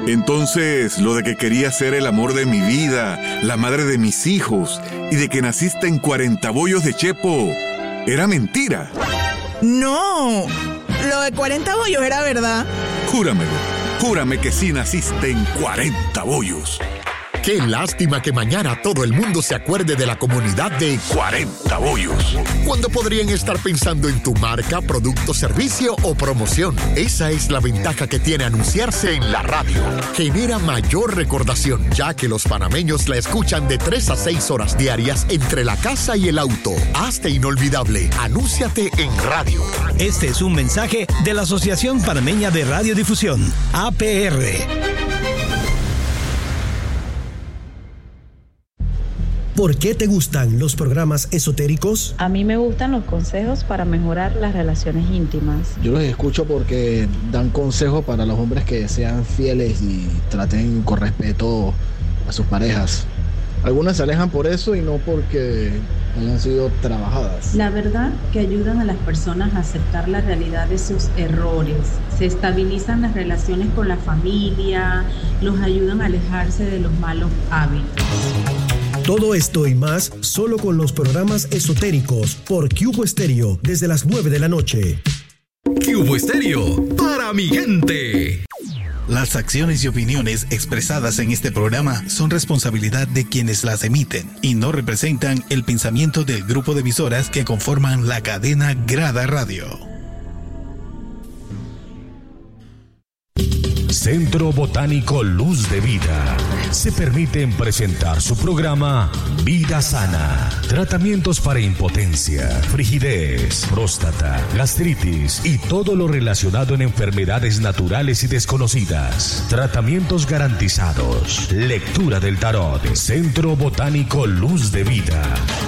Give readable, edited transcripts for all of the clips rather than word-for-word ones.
Entonces, lo de que quería ser el amor de mi vida, la madre de mis hijos, y de que naciste en 40 bollos de Chepo, ¿era mentira? No, lo de 40 bollos era verdad. Júramelo, júrame que sí naciste en 40 bollos. Qué lástima que mañana todo el mundo se acuerde de la comunidad de 40 bollos, cuando podrían estar pensando en tu marca, producto, servicio o promoción. Esa es la ventaja que tiene anunciarse en la radio. Genera mayor recordación, ya que los panameños la escuchan de 3 a 6 horas diarias entre la casa y el auto. Hazte inolvidable. Anúnciate en radio. Este es un mensaje de la Asociación Panameña de Radiodifusión, APR. ¿Por qué te gustan los programas esotéricos? A mí me gustan los consejos para mejorar las relaciones íntimas. Yo los escucho porque dan consejos para los hombres que sean fieles y traten con respeto a sus parejas. Algunas se alejan por eso y no porque hayan sido trabajadas. La verdad que ayudan a las personas a aceptar la realidad de sus errores. Se estabilizan las relaciones con la familia, los ayudan a alejarse de los malos hábitos. Todo esto y más solo con los programas esotéricos por Cubo Estéreo desde las 9 de la noche. Cubo Estéreo, para mi gente. Las acciones y opiniones expresadas en este programa son responsabilidad de quienes las emiten y no representan el pensamiento del grupo de emisoras que conforman la cadena Grada Radio. Centro Botánico Luz de Vida. Se permiten presentar su programa Vida Sana. Tratamientos para impotencia, frigidez, próstata, gastritis y todo lo relacionado en enfermedades naturales y desconocidas. Tratamientos garantizados. Lectura del tarot. Centro Botánico Luz de Vida.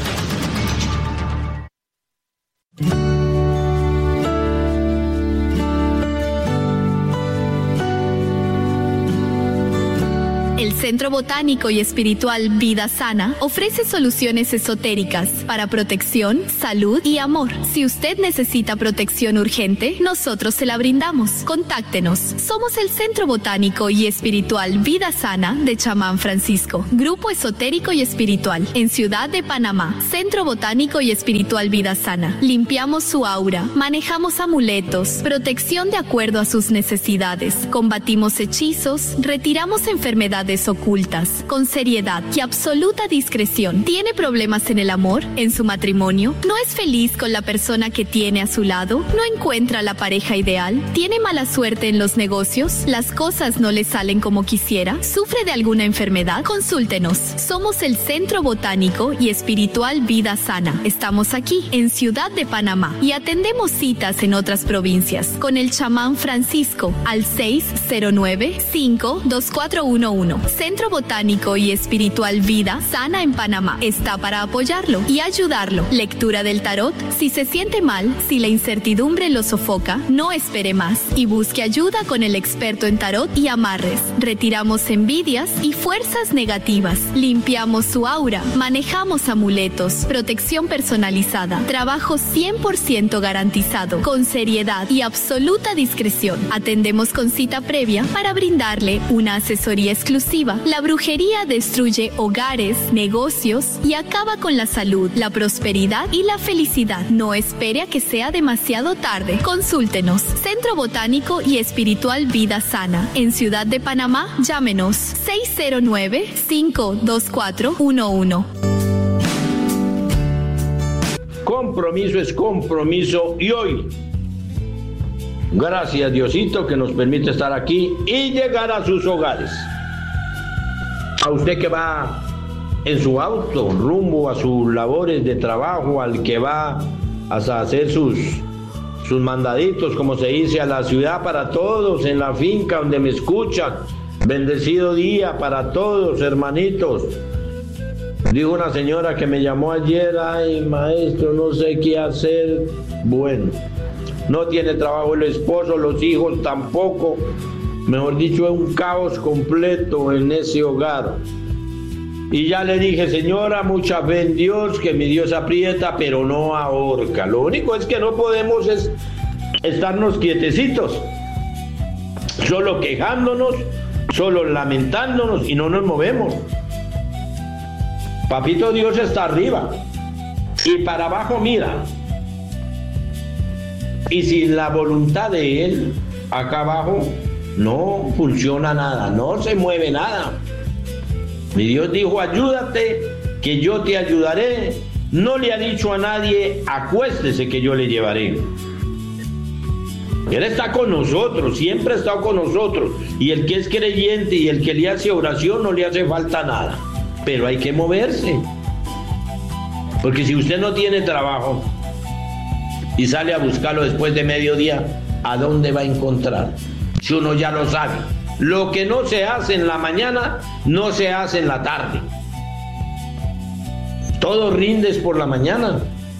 El Centro Botánico y Espiritual Vida Sana ofrece soluciones esotéricas para protección, salud y amor. Si usted necesita protección urgente, nosotros se la brindamos. Contáctenos. Somos el Centro Botánico y Espiritual Vida Sana de Chamán Francisco, Grupo Esotérico y Espiritual, en Ciudad de Panamá. Centro Botánico y Espiritual Vida Sana. Limpiamos su aura, manejamos amuletos, protección de acuerdo a sus necesidades, combatimos hechizos, retiramos enfermedades ocultas, con seriedad y absoluta discreción. ¿Tiene problemas en el amor, en su matrimonio? ¿No es feliz con la persona que tiene a su lado? ¿No encuentra la pareja ideal? ¿Tiene mala suerte en los negocios? ¿Las cosas no le salen como quisiera? ¿Sufre de alguna enfermedad? Consúltenos. Somos el Centro Botánico y Espiritual Vida Sana. Estamos aquí, en Ciudad de Panamá, y atendemos citas en otras provincias con el chamán Francisco al 609-52411. Centro Botánico y Espiritual Vida Sana en Panamá está para apoyarlo y ayudarlo. Lectura del tarot. Si se siente mal, si la incertidumbre lo sofoca, no espere más y busque ayuda con el experto en tarot y amarres. Retiramos envidias y fuerzas negativas. Limpiamos su aura. Manejamos amuletos. Protección personalizada. Trabajo 100% garantizado. Con seriedad y absoluta discreción. Atendemos con cita previa para brindarle una asesoría exclusiva. La brujería destruye hogares, negocios y acaba con la salud, la prosperidad y la felicidad. No espere a que sea demasiado tarde. Consúltenos. Centro Botánico y Espiritual Vida Sana. En Ciudad de Panamá, llámenos 609-52411. Compromiso es compromiso y hoy, gracias Diosito que nos permite estar aquí y llegar a sus hogares. A usted que va en su auto rumbo a sus labores de trabajo, al que va a hacer sus mandaditos, como se dice, a la ciudad, para todos, en la finca donde me escuchan. Bendecido día para todos, hermanitos. Dijo una señora que me llamó ayer: ay, maestro, no sé qué hacer. Bueno, no tiene trabajo el esposo, los hijos tampoco. Mejor dicho, es un caos completo en ese hogar. Y ya le dije: señora, mucha fe en Dios, que mi Dios aprieta, pero no ahorca. Lo único es que no podemos es estarnos quietecitos, solo quejándonos, solo lamentándonos y no nos movemos. Papito Dios está arriba y para abajo mira. Y sin la voluntad de Él, acá abajo no funciona nada, no se mueve nada. Mi Dios dijo, ayúdate, que yo te ayudaré. No le ha dicho a nadie, acuéstese que yo le llevaré. Él está con nosotros, siempre ha estado con nosotros. Y el que es creyente y el que le hace oración no le hace falta nada. Pero hay que moverse. Porque si usted no tiene trabajo y sale a buscarlo después de mediodía, ¿a dónde va a encontrar? Si uno ya lo sabe. Lo que no se hace en la mañana, no se hace en la tarde. Todo rindes por la mañana.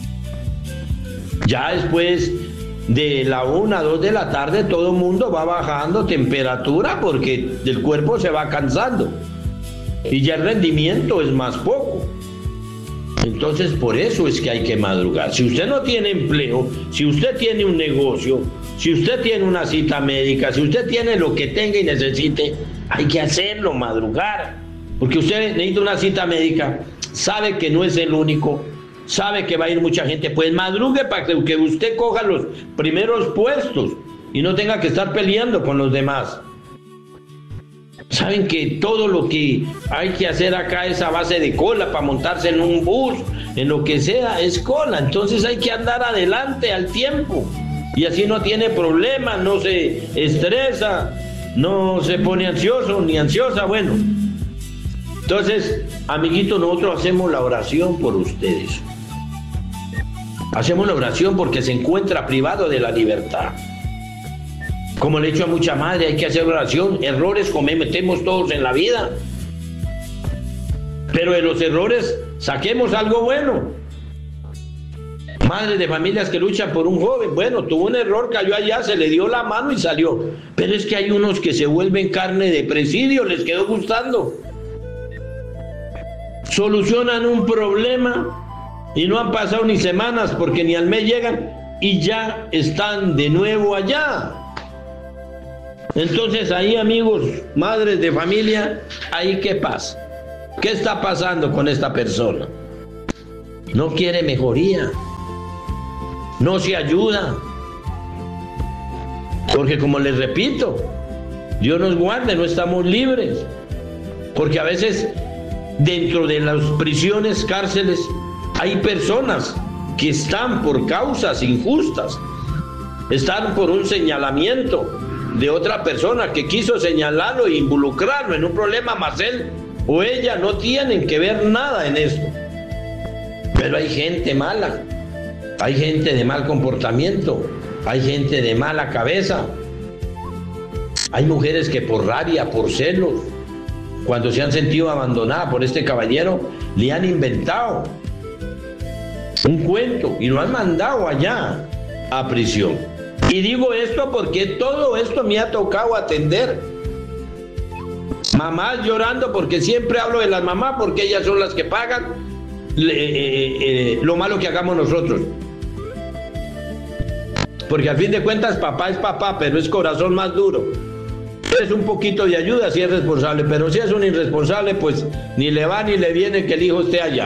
Ya después de la 1, 2 de la tarde, todo el mundo va bajando temperatura porque el cuerpo se va cansando. Y ya el rendimiento es más poco. Entonces, por eso es que hay que madrugar. Si usted no tiene empleo, si usted tiene un negocio, si usted tiene una cita médica, si usted tiene lo que tenga y necesite, hay que hacerlo, madrugar. Porque usted necesita una cita médica, sabe que no es el único, sabe que va a ir mucha gente, pues madrugue para que usted coja los primeros puestos y no tenga que estar peleando con los demás. Saben que todo lo que hay que hacer acá es a base de cola para montarse en un bus, en lo que sea, es cola. Entonces hay que andar adelante al tiempo. Y así no tiene problemas, no se estresa, no se pone ansioso ni ansiosa. Bueno, entonces, amiguitos, nosotros hacemos la oración por ustedes. Hacemos la oración porque se encuentra privado de la libertad. Como le he dicho a mucha madre, hay que hacer oración. Errores cometemos todos en la vida. Pero de los errores saquemos algo bueno. Madres de familias que luchan por un joven. Bueno, tuvo un error, cayó allá, se le dio la mano y salió. Pero es que hay unos que se vuelven carne de presidio, les quedó gustando. Solucionan un problema y no han pasado ni semanas porque ni al mes llegan y ya están de nuevo allá. Entonces ahí, amigos, madres de familia, ahí ¿qué pasa? ¿Qué está pasando con esta persona? No quiere mejoría, no se ayuda, porque como les repito, Dios nos guarde, no estamos libres, porque a veces dentro de las prisiones, cárceles, hay personas que están por causas injustas, están por un señalamiento de otra persona que quiso señalarlo e involucrarlo en un problema, más él o ella no tienen que ver nada en esto. Pero hay gente mala, hay gente de mal comportamiento, hay gente de mala cabeza, hay mujeres que por rabia, por celos, cuando se han sentido abandonadas por este caballero, le han inventado un cuento y lo han mandado allá a prisión. Y digo esto porque todo esto me ha tocado atender. Mamás llorando porque siempre hablo de las mamás porque ellas son las que pagan lo malo que hagamos nosotros. Porque al fin de cuentas papá es papá, pero es corazón más duro. Es un poquito de ayuda si es responsable, pero si es un irresponsable, pues ni le va ni le viene que el hijo esté allá.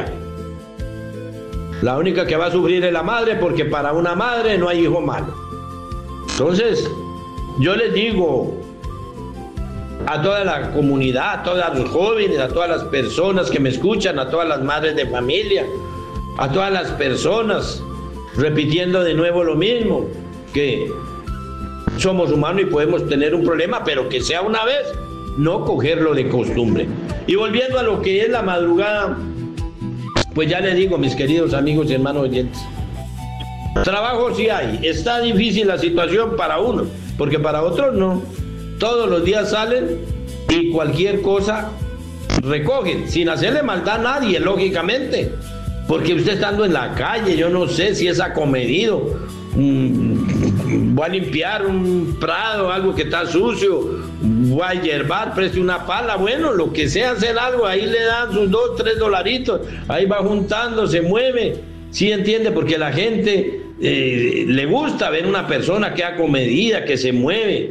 La única que va a sufrir es la madre, porque para una madre no hay hijo malo. Entonces, yo les digo a toda la comunidad, a todos los jóvenes, a todas las personas que me escuchan, a todas las madres de familia, a todas las personas, repitiendo de nuevo lo mismo, que somos humanos y podemos tener un problema, pero que sea una vez, no cogerlo de costumbre. Y volviendo a lo que es la madrugada, pues ya les digo, mis queridos amigos y hermanos oyentes, trabajo sí hay, está difícil la situación para uno, porque para otros no. Todos los días salen y cualquier cosa recogen, sin hacerle maldad a nadie, lógicamente, porque usted estando en la calle, yo no sé si es acomedido, voy a limpiar un prado, algo que está sucio, voy a hierbar, preste una pala, bueno, lo que sea, hacer algo, ahí le dan sus $2-3, ahí va juntando, se mueve, ¿sí entiende? Porque la gente le gusta ver una persona que acomedida, que se mueve,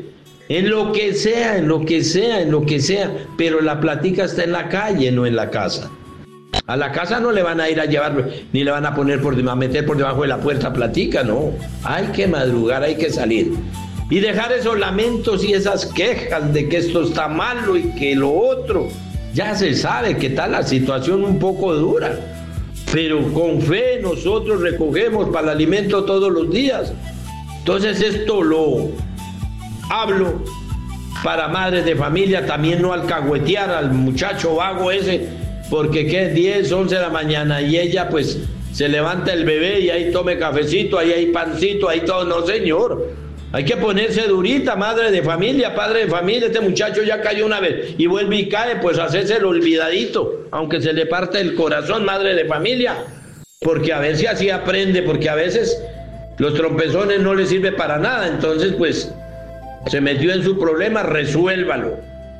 En lo que sea, pero la plática está en la calle, no en la casa. A la casa no le van a ir a llevar, ni le van a poner a meter por debajo de la puerta platica, no. Hay que madrugar, hay que salir. Y dejar esos lamentos y esas quejas de que esto está malo y que lo otro. Ya se sabe que está la situación un poco dura. Pero con fe nosotros recogemos para el alimento todos los días. Entonces esto lo hablo para madres de familia, también no alcahuetear al muchacho vago ese, porque que es 10, 11 de la mañana y ella pues se levanta el bebé y ahí tome cafecito, ahí hay pancito, ahí todo. No, señor, hay que ponerse durita, madre de familia, padre de familia. Este muchacho ya cayó una vez y vuelve y cae, pues hacerse el olvidadito, aunque se le parte el corazón, madre de familia, porque a ver si así aprende, porque a veces los trompezones no le sirve para nada. Entonces pues se metió en su problema, resuélvalo.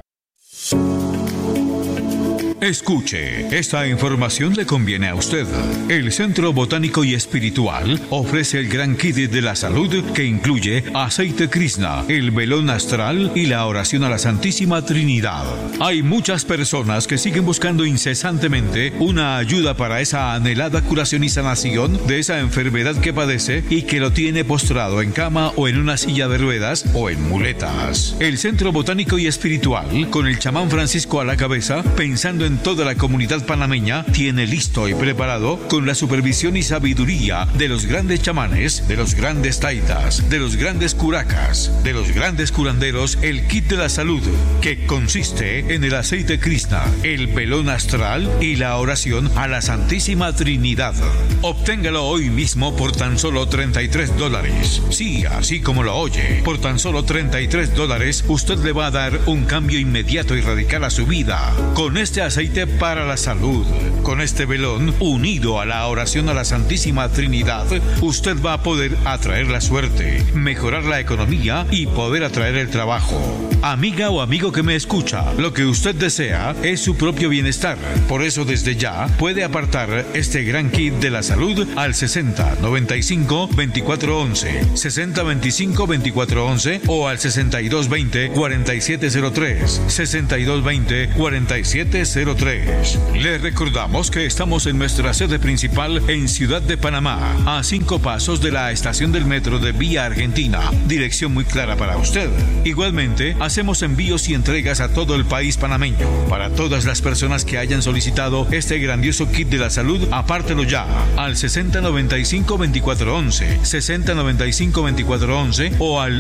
Escuche, esta información le conviene a usted. El Centro Botánico y Espiritual ofrece el gran kit de la salud que incluye aceite Krishna, el velón astral y la oración a la Santísima Trinidad. Hay muchas personas que siguen buscando incesantemente una ayuda para esa anhelada curación y sanación de esa enfermedad que padece y que lo tiene postrado en cama o en una silla de ruedas o en muletas. El Centro Botánico y Espiritual, con el chamán Francisco a la cabeza, pensando en toda la comunidad panameña, tiene listo y preparado, con la supervisión y sabiduría de los grandes chamanes, de los grandes taitas, de los grandes curacas, de los grandes curanderos, el kit de la salud, que consiste en el aceite Krishna, el velón astral y la oración a la Santísima Trinidad. Obténgalo hoy mismo por tan solo $33. Sí, así como lo oye, por tan solo $33 usted le va a dar un cambio inmediato y radical a su vida. Con este aceite para la salud, con este velón unido a la oración a la Santísima Trinidad, usted va a poder atraer la suerte, mejorar la economía y poder atraer el trabajo. Amiga o amigo que me escucha, lo que usted desea es su propio bienestar. Por eso desde ya puede apartar este gran kit de la salud al 6095-2411, 6025-2411 o al 6220-4703, 6220-4703. Les recordamos que estamos en nuestra sede principal en Ciudad de Panamá, a 5 pasos de la estación del metro de Vía Argentina. Dirección muy clara para usted. Igualmente, hacemos envíos y entregas a todo el país panameño. Para todas las personas que hayan solicitado este grandioso kit de la salud, apártelo ya al 6095-2411, 6095-2411 o al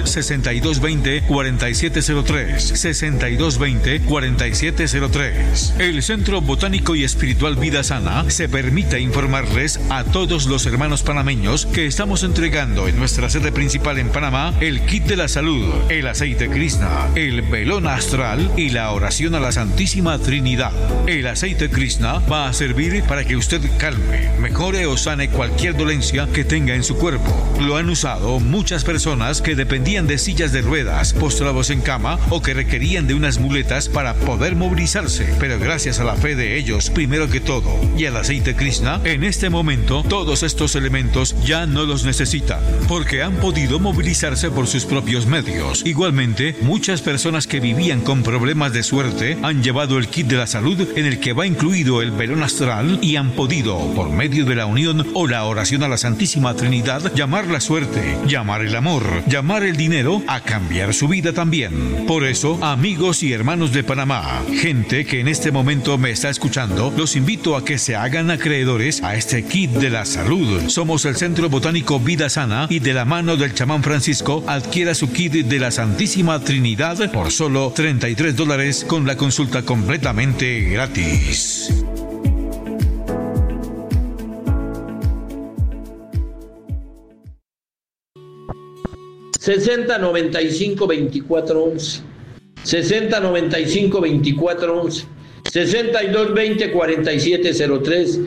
6220-4703, 6220-4703. El Centro Botánico y Espiritual Vida Sana se permite informarles a todos los hermanos panameños que estamos entregando en nuestra sede principal en Panamá el kit de la salud, el aceite Krishna, el velón astral y la oración a la Santísima Trinidad. El aceite Krishna va a servir para que usted calme, mejore o sane cualquier dolencia que tenga en su cuerpo. Lo han usado muchas personas que dependían de sillas de ruedas, postrados en cama o que requerían de unas muletas para poder movilizarse, pero gracias a la fe de ellos, primero que todo, y al aceite Krishna, en este momento todos estos elementos ya no los necesitan, porque han podido movilizarse por sus propios medios. Igualmente, muchas personas que vivían con problemas de suerte han llevado el kit de la salud en el que va incluido el velón astral y han podido, por medio de la unión o la oración a la Santísima Trinidad, llamar la suerte, llamar el amor, llamar el dinero a cambiar su vida también. Por eso, amigos y hermanos de Panamá, gente que en este momento me está escuchando, los invito a que se hagan acreedores a este kit de la salud. Somos el Centro Botánico Vida Sana y de la mano del chamán Francisco adquiera su kit de la Santísima Trinidad por solo $33 con la consulta completamente gratis. $6095-2411, 6095-2411, 6220-4703,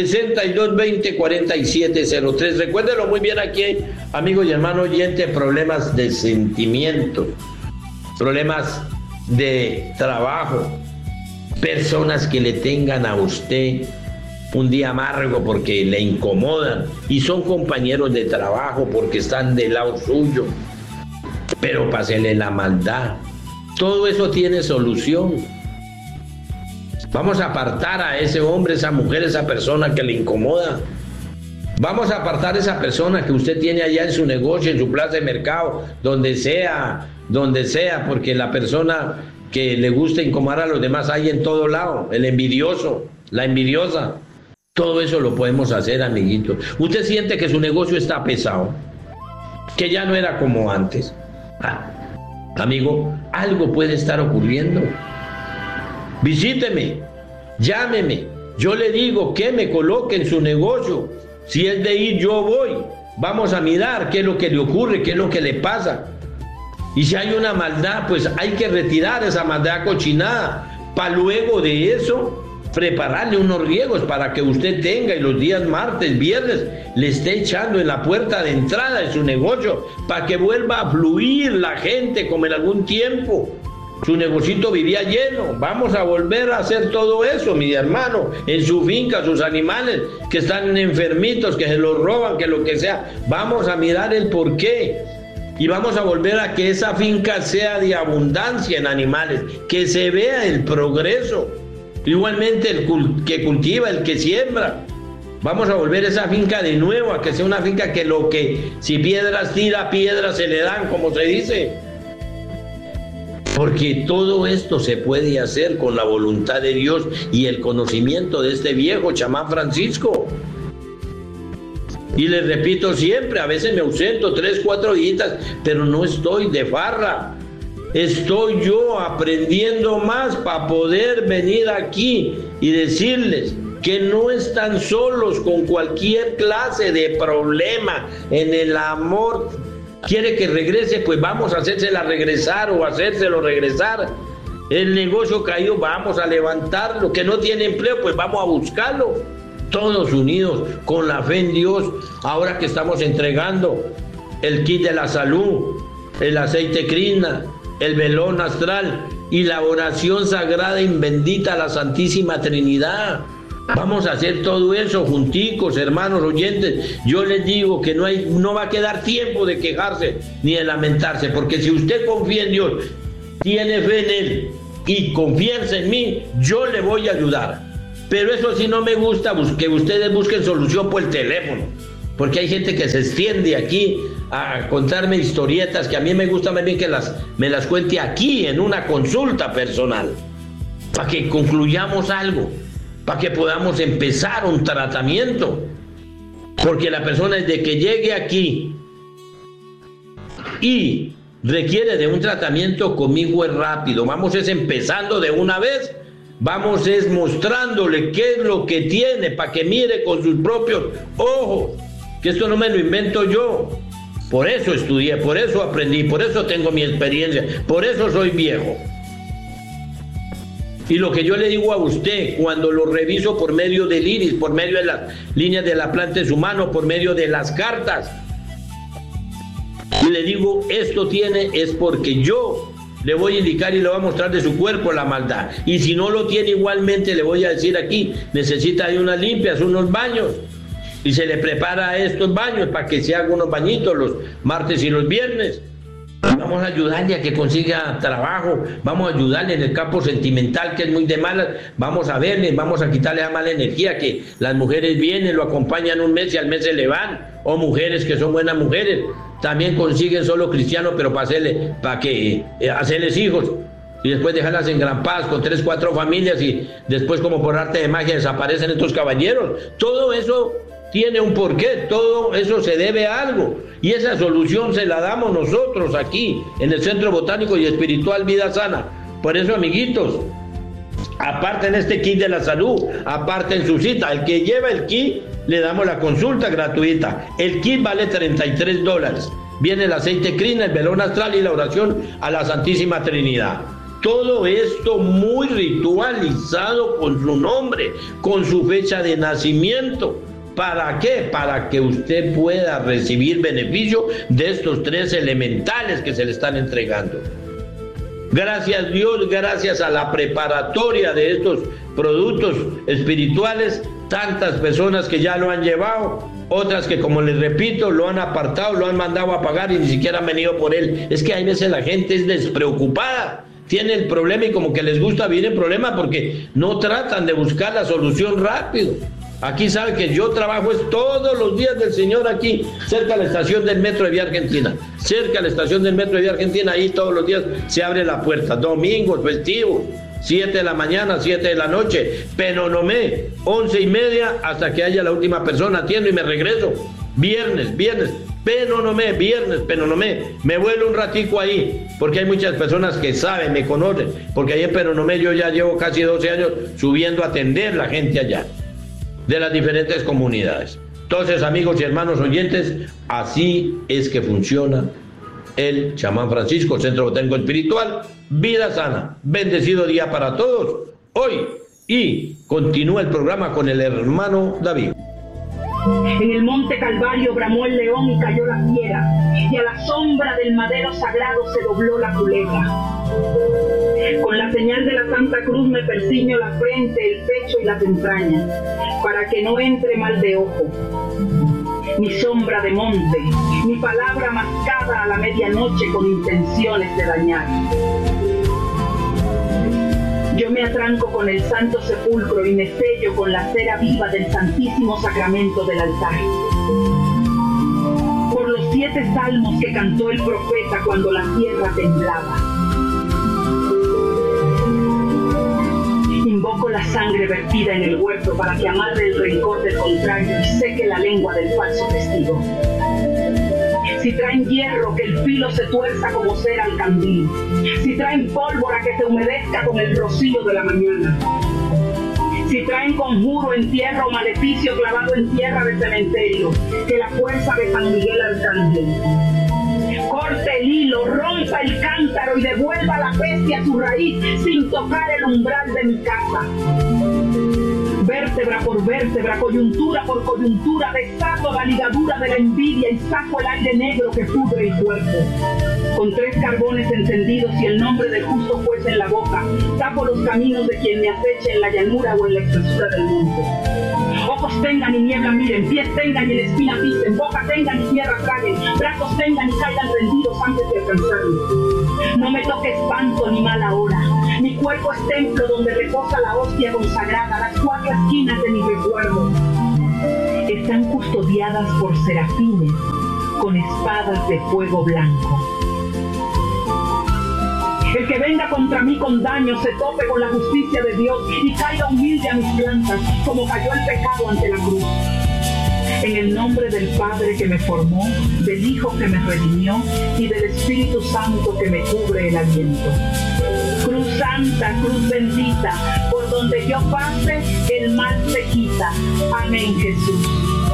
6220-4703. Recuérdelo muy bien aquí, amigo y hermano oyente, problemas de sentimiento, problemas de trabajo, personas que le tengan a usted un día amargo porque le incomodan y son compañeros de trabajo porque están del lado suyo. pero pásele la maldad. Todo eso tiene solución. Vamos a apartar a ese hombre, esa mujer, esa persona que le incomoda. Vamos a apartar a esa persona que usted tiene allá en su negocio, en su plaza de mercado, donde sea, porque la persona que le gusta incomodar a los demás hay en todo lado, el envidioso, la envidiosa. Todo eso lo podemos hacer, amiguitos. Usted siente que su negocio está pesado, que ya no era como antes. Amigo, algo puede estar ocurriendo. Visíteme, llámeme, yo le digo que me coloque en su negocio. Si es de ir, yo voy. Vamos a mirar qué es lo que le ocurre, qué es lo que le pasa. Y si hay una maldad, pues hay que retirar esa maldad cochinada, para luego de eso prepararle unos riegos para que usted tenga y los días martes, viernes le esté echando en la puerta de entrada de su negocio para que vuelva a fluir la gente como en algún tiempo. Su negocito vivía lleno. Vamos a volver a hacer todo eso, mi hermano, en su finca, sus animales que están enfermitos, que se los roban, que lo que sea. Vamos a mirar el porqué y vamos a volver a que esa finca sea de abundancia en animales, que se vea el progreso. Igualmente el que cultiva, el que siembra. Vamos a volver esa finca de nuevo a que sea una finca que lo que si piedras tira, piedras se le dan, como se dice. Porque todo esto se puede hacer con la voluntad de Dios y el conocimiento de este viejo chamán Francisco. Y les repito siempre, a veces me ausento 3, 4 días, pero no estoy de farra. Estoy yo aprendiendo más para poder venir aquí y decirles que no están solos con cualquier clase de problema en el amor. Quiere que regrese, pues vamos a hacérsela regresar o hacérselo regresar. El negocio caído, vamos a levantarlo. Que no tiene empleo, pues vamos a buscarlo. Todos unidos con la fe en Dios. Ahora que estamos entregando el kit de la salud, el aceite Krishna, el velón astral y la oración sagrada y bendita a la Santísima Trinidad. Vamos a hacer todo eso junticos, hermanos oyentes. Yo les digo que no va a quedar tiempo de quejarse ni de lamentarse, porque si usted confía en Dios, tiene fe en Él y confianza en mí, yo le voy a ayudar. Pero eso sí no me gusta, que ustedes busquen solución por el teléfono, porque hay gente que se extiende aquí a contarme historietas que a mí me gusta más bien que me las cuente aquí en una consulta personal, para que concluyamos algo, para que podamos empezar un tratamiento, porque la persona desde que llegue aquí y requiere de un tratamiento conmigo es rápido. Vamos es empezando de una vez, vamos es mostrándole qué es lo que tiene para que mire con sus propios ojos, que esto no me lo invento yo. Por eso estudié, por eso aprendí, por eso tengo mi experiencia, por eso soy viejo. Y lo que yo le digo a usted, cuando lo reviso por medio del iris, por medio de las líneas de la planta de su mano, por medio de las cartas, y le digo, esto tiene, es porque yo le voy a indicar y le voy a mostrar de su cuerpo la maldad. Y si no lo tiene igualmente, le voy a decir aquí, necesita de unas limpias, unos baños. Y se le prepara estos baños para que se hagan unos bañitos los martes y los viernes. Vamos a ayudarle a que consiga trabajo, vamos a ayudarle en el campo sentimental, que es muy de malas, vamos a verle, vamos a quitarle la mala energía, que las mujeres vienen, lo acompañan un mes y al mes se le van, o mujeres que son buenas mujeres, también consiguen solo cristianos, pero para hacerles hijos, y después dejarlas en gran paz con 3, 4 familias, y después como por arte de magia desaparecen estos caballeros. Todo eso tiene un porqué, todo eso se debe a algo, y esa solución se la damos nosotros aquí en el Centro Botánico y Espiritual Vida Sana. Por eso, amiguitos, aparten este kit de la salud, aparten su cita. El que lleva el kit le damos la consulta gratuita. El kit vale $33. Viene el aceite Krishna, el velón astral y la oración a la Santísima Trinidad. Todo esto muy ritualizado con su nombre, con su fecha de nacimiento. ¿Para qué? Para que usted pueda recibir beneficio de estos 3 elementales que se le están entregando. Gracias a Dios, gracias a la preparatoria de estos productos espirituales, tantas personas que ya lo han llevado otras que, como les repito, lo han apartado, lo han mandado a pagar y ni siquiera han venido por él. Es que hay veces la gente es despreocupada, tiene el problema y como que les gusta vivir el problema porque no tratan de buscar la solución rápido. Aquí sabe que yo trabajo es todos los días del Señor aquí, cerca de la estación del Metro de Vía Argentina. Cerca de la estación del Metro de Vía Argentina, ahí todos los días se abre la puerta. Domingos, festivos, 7 de la mañana, 7 de la noche. Penonomé, 11:30 hasta que haya la última persona. Atiendo y me regreso. Viernes. Penonomé, viernes, Penonomé. Me vuelo un ratico ahí, porque hay muchas personas que saben, me conocen. Porque ahí en Penonomé yo ya llevo casi 12 años subiendo a atender la gente allá, de las diferentes comunidades. Entonces, amigos y hermanos oyentes, así es que funciona el chamán Francisco, Centro Botánico Espiritual, Vida Sana. Bendecido día para todos hoy, y continúa el programa con el hermano David. En el monte Calvario bramó el león y cayó la fiera, y a la sombra del madero sagrado se dobló la culebra. Con la señal de la Santa Cruz me persiño la frente, el pecho y las entrañas, para que no entre mal de ojo. Ni sombra de monte, ni palabra mascada a la medianoche con intenciones de dañar. Yo me atranco con el Santo Sepulcro y me sello con la cera viva del Santísimo Sacramento del altar. Por los 7 salmos que cantó el profeta cuando la tierra temblaba. Invoco la sangre vertida en el huerto para que amarre el rencor del contrario y seque la lengua del falso testigo. Si traen hierro, que el filo se tuerza como cera al candil. Si traen pólvora, que se humedezca con el rocío de la mañana. Si traen conjuro, entierro, maleficio clavado en tierra de cementerio, que la fuerza de San Miguel Arcángel corte el hilo, rompa el cántaro y devuelva la peste a su raíz sin tocar el umbral de mi casa. Vértebra por vértebra, coyuntura por coyuntura, desato la ligadura de la envidia y saco el aire negro que cubre el cuerpo. Con 3 carbones encendidos y el nombre del justo juez en la boca, tapo los caminos de quien me aceche en la llanura o en la espesura del monte. Ojos tengan y niebla miren, pies tengan y en espina pisen, boca tengan y tierra traguen, brazos tengan y caigan rendidos antes de alcanzarme. No me toque espanto ni mala hora. Mi cuerpo es templo donde reposa la hostia consagrada, las 4 esquinas de mi recuerdo están custodiadas por serafines con espadas de fuego blanco. El que venga contra mí con daño se tope con la justicia de Dios y caiga humilde a mis plantas, como cayó el pecado ante la cruz. En el nombre del Padre que me formó, del Hijo que me redimió y del Espíritu Santo que me cubre el aliento. Cruz santa, cruz bendita, por donde yo pase, el mal se quita. Amén, Jesús.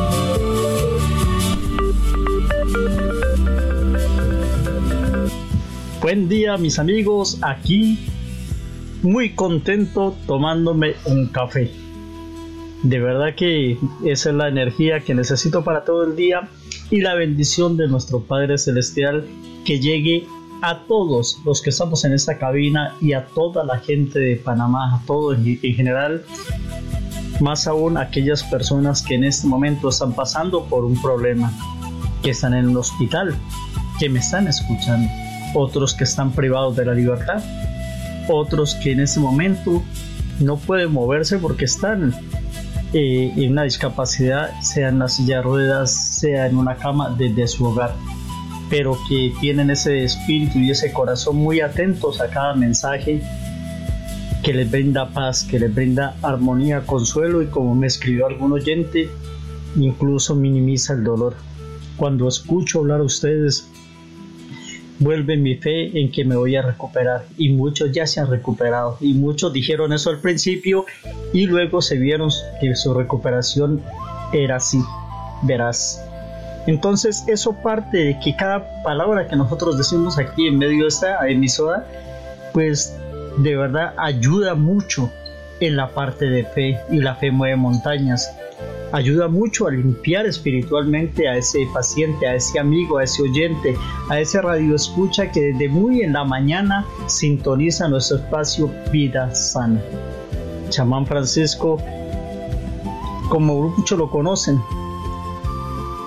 Buen día, mis amigos, aquí muy contento tomándome un café. De verdad que esa es la energía que necesito para todo el día y la bendición de nuestro Padre Celestial que llegue a todos los que estamos en esta cabina y a toda la gente de Panamá, a todos en general, más aún aquellas personas que en este momento están pasando por un problema, que están en el hospital, que me están escuchando. Otros que están privados de la libertad, otros que en este momento no pueden moverse porque están en una discapacidad, sea en la silla de ruedas, sea en una cama desde su hogar, pero que tienen ese espíritu y ese corazón muy atentos a cada mensaje que les brinda paz, que les brinda armonía, consuelo y, como me escribió algún oyente, incluso minimiza el dolor. Cuando escucho hablar a ustedes, vuelve mi fe en que me voy a recuperar, y muchos ya se han recuperado y muchos dijeron eso al principio y luego se vieron que su recuperación era así, veraz. Entonces eso parte de que cada palabra que nosotros decimos aquí en medio de esta emisora, pues de verdad ayuda mucho en la parte de fe, y la fe mueve montañas. Ayuda mucho a limpiar espiritualmente a ese paciente, a ese amigo, a ese oyente, a ese radioescucha que desde muy en la mañana sintoniza nuestro espacio Vida Sana. Chamán Francisco, como muchos lo conocen,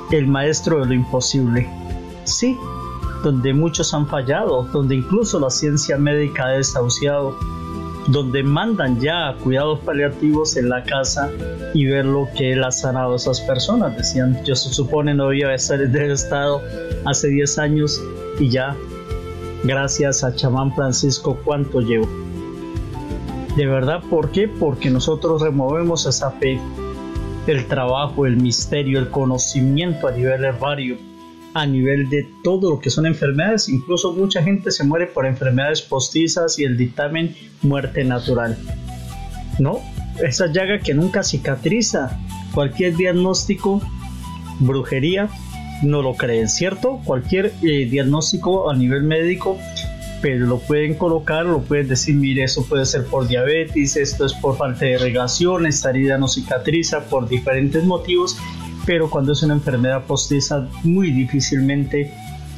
el maestro de lo imposible. Sí, donde muchos han fallado, donde incluso la ciencia médica ha desahuciado, donde mandan ya cuidados paliativos en la casa y ver lo que él ha sanado a esas personas. Decían, yo se supone no había estado hace 10 años y ya, gracias a chamán Francisco, ¿cuánto llevo? De verdad, ¿por qué? Porque nosotros removemos esa fe, el trabajo, el misterio, el conocimiento a nivel herbario, a nivel de todo lo que son enfermedades. Incluso mucha gente se muere por enfermedades postizas y el dictamen muerte natural. No, esa llaga que nunca cicatriza. Cualquier diagnóstico, brujería, no lo creen, ¿cierto? Cualquier diagnóstico a nivel médico, pero lo pueden colocar, lo pueden decir, mire, eso puede ser por diabetes, esto es por falta de irrigación, esta herida no cicatriza por diferentes motivos. Pero cuando es una enfermedad postiza, muy difícilmente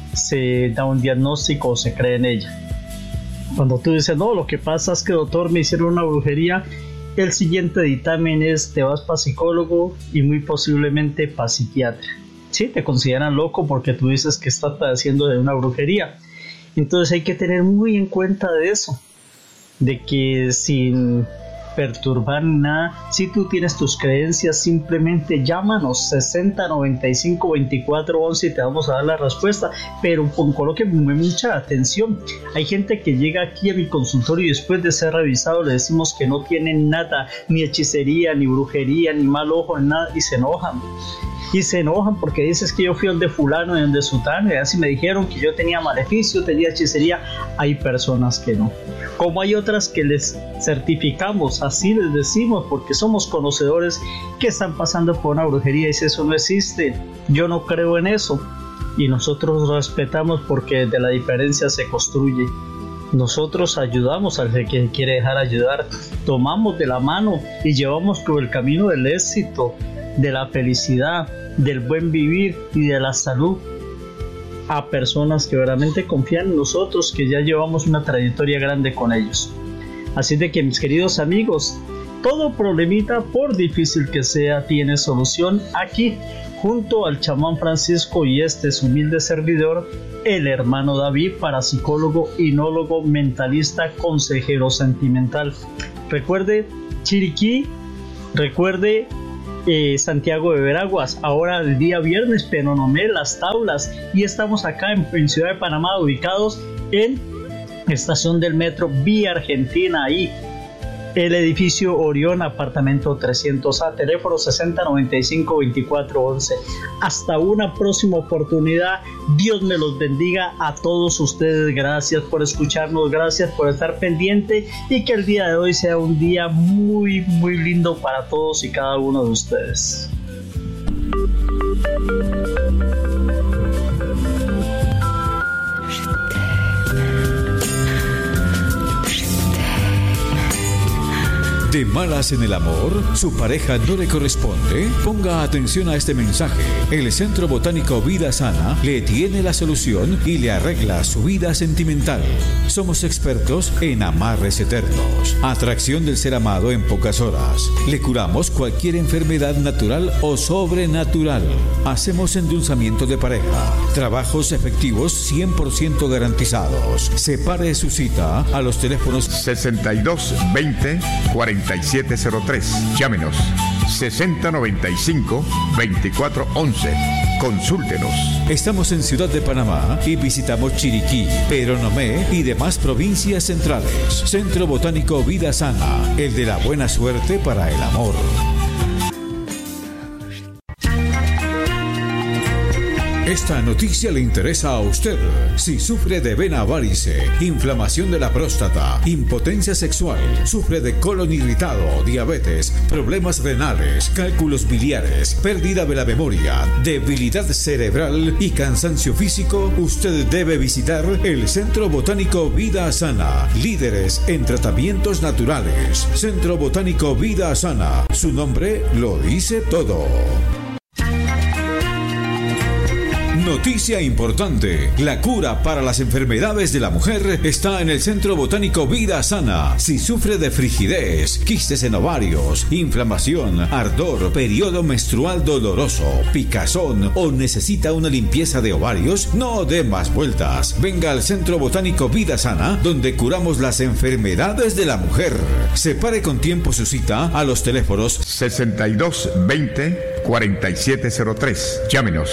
se da un diagnóstico o se cree en ella. Cuando tú dices, no, lo que pasa es que, doctor, me hicieron una brujería, el siguiente dictamen es, te vas para psicólogo y muy posiblemente para psiquiatra. Sí, te consideran loco porque tú dices que estás padeciendo de una brujería. Entonces hay que tener muy en cuenta de eso, de que sin perturbar nada, si tú tienes tus creencias, simplemente llámanos 60 95 24 11 y te vamos a dar la respuesta. Pero colóquenme mucha atención, hay gente que llega aquí a mi consultorio y después de ser revisado le decimos que no tienen nada, ni hechicería, ni brujería, ni mal ojo, ni nada, y se enojan. Y se enojan porque dices que yo fui donde fulano y donde sutano y así me dijeron que yo tenía maleficio, tenía hechicería. Hay personas que no, como hay otras que les certificamos, así les decimos porque somos conocedores, que están pasando por una brujería y dice, eso no existe, yo no creo en eso. Y nosotros respetamos porque de la diferencia se construye. Nosotros ayudamos al que quiere dejar ayudar, tomamos de la mano y llevamos por el camino del éxito, de la felicidad, del buen vivir y de la salud a personas que verdaderamente confían en nosotros, que ya llevamos una trayectoria grande con ellos. Así de que, mis queridos amigos, todo problemita, por difícil que sea, tiene solución aquí, junto al chamán Francisco y este su humilde servidor, el hermano David, parapsicólogo, hinólogo, mentalista, consejero sentimental. Recuerde Chiriquí, recuerde Santiago de Veraguas, ahora el día viernes Penonomé, Las Tablas, y estamos acá en Ciudad de Panamá, ubicados en estación del metro Vía Argentina, ahí el edificio Orión, apartamento 300A, teléfono 60 95 24 11. Hasta una próxima oportunidad. Dios me los bendiga a todos ustedes. Gracias por escucharnos, gracias por estar pendiente, y que el día de hoy sea un día muy muy lindo para todos y cada uno de ustedes. ¿De malas en el amor? ¿Su pareja no le corresponde? Ponga atención a este mensaje. El Centro Botánico Vida Sana le tiene la solución y le arregla su vida sentimental. Somos expertos en amarres eternos, atracción del ser amado en pocas horas. Le curamos cualquier enfermedad natural o sobrenatural. Hacemos endulzamiento de pareja. Trabajos efectivos 100% garantizados. Separe su cita a los teléfonos 62 20 4703. Llámenos 6095 2411. Consúltenos. Estamos en Ciudad de Panamá y visitamos Chiriquí, Penonomé y demás provincias centrales. Centro Botánico Vida Sana, el de la buena suerte para el amor. Esta noticia le interesa a usted. Si sufre de vena varice, inflamación de la próstata, impotencia sexual, sufre de colon irritado, diabetes, problemas renales, cálculos biliares, pérdida de la memoria, debilidad cerebral y cansancio físico, usted debe visitar el Centro Botánico Vida Sana, líderes en tratamientos naturales. Centro Botánico Vida Sana, su nombre lo dice todo. Noticia importante. La cura para las enfermedades de la mujer está en el Centro Botánico Vida Sana. Si sufre de frigidez, quistes en ovarios, inflamación, ardor, periodo menstrual doloroso, picazón o necesita una limpieza de ovarios, no dé más vueltas. Venga al Centro Botánico Vida Sana, donde curamos las enfermedades de la mujer. Separe con tiempo su cita a los teléfonos 6220-4703. Llámenos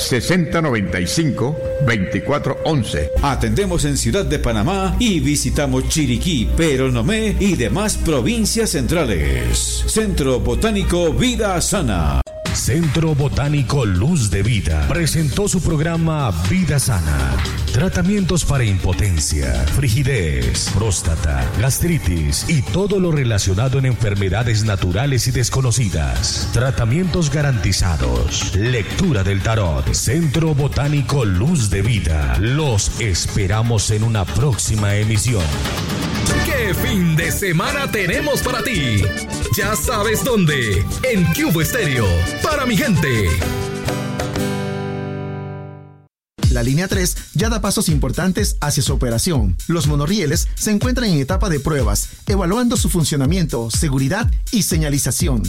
6095-2411. Atendemos en Ciudad de Panamá y visitamos Chiriquí, Peronomé y demás provincias centrales. Centro Botánico Vida Sana. Centro Botánico Luz de Vida presentó su programa Vida Sana. Tratamientos para impotencia, frigidez, próstata, gastritis y todo lo relacionado en enfermedades naturales y desconocidas. Tratamientos garantizados. Lectura del tarot. Centro Botánico Luz de Vida. Los esperamos en una próxima emisión. ¿Qué fin de semana tenemos para ti? Ya sabes dónde. En Cubo Estéreo. Para mi gente. La línea 3 ya da pasos importantes hacia su operación. Los monorrieles se encuentran en etapa de pruebas, evaluando su funcionamiento, seguridad y señalización.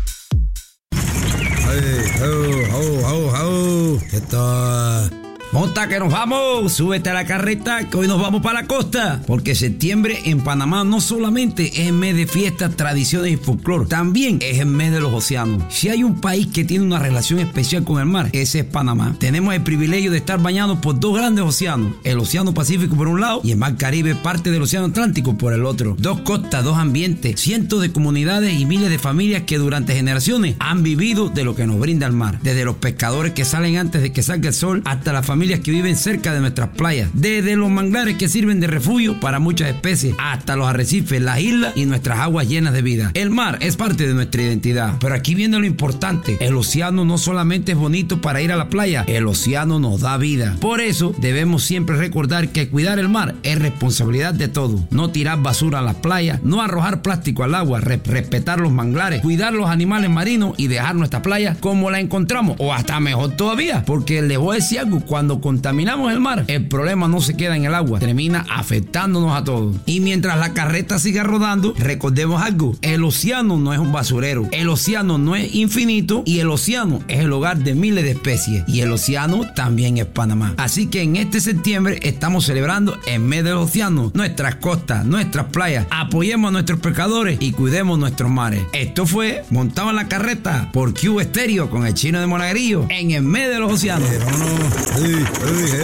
Monta que nos vamos, súbete a la carreta que hoy nos vamos para la costa, porque septiembre en Panamá no solamente es el mes de fiestas, tradiciones y folclore, también es el mes de los océanos. Si hay un país que tiene una relación especial con el mar, ese es Panamá. Tenemos el privilegio de estar bañados por dos grandes océanos, el Océano Pacífico por un lado y el Mar Caribe, parte del Océano Atlántico, por el otro. Dos costas, dos ambientes, cientos de comunidades y miles de familias que durante generaciones han vivido de lo que nos brinda el mar, desde los pescadores que salen antes de que salga el sol hasta las familias que viven cerca de nuestras playas, desde los manglares que sirven de refugio para muchas especies hasta los arrecifes, las islas y nuestras aguas llenas de vida. El mar es parte de nuestra identidad, pero aquí viene lo importante: el océano no solamente es bonito para ir a la playa, el océano nos da vida. Por eso debemos siempre recordar que cuidar el mar es responsabilidad de todos. No tirar basura a las playas, no arrojar plástico al agua, respetar los manglares, cuidar los animales marinos y dejar nuestra playa como la encontramos, o hasta mejor todavía, porque les voy a decir algo: cuando contaminamos el mar, el problema no se queda en el agua, termina afectándonos a todos. Y mientras la carreta siga rodando, recordemos algo: el océano no es un basurero, el océano no es infinito y el océano es el hogar de miles de especies, y el océano también es Panamá. Así que en este septiembre estamos celebrando el mes del océano, nuestras costas, nuestras playas. Apoyemos a nuestros pescadores y cuidemos nuestros mares. Esto fue Montado en la Carreta por Cubo Estéreo con el Chino de Monagrillo en el mes de los océanos.